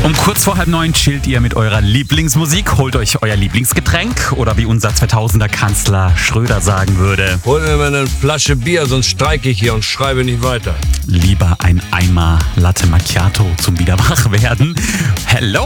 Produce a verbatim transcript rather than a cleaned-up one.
Um kurz vor halb neun chillt ihr mit eurer Lieblingsmusik, holt euch euer Lieblingsgetränk oder wie unser zweitausender Kanzler Schröder sagen würde: Hol mir mal eine Flasche Bier, sonst streike ich hier und schreibe nicht weiter. Lieber ein Eimer Latte Macchiato zum Wiederwachwerden. Hello!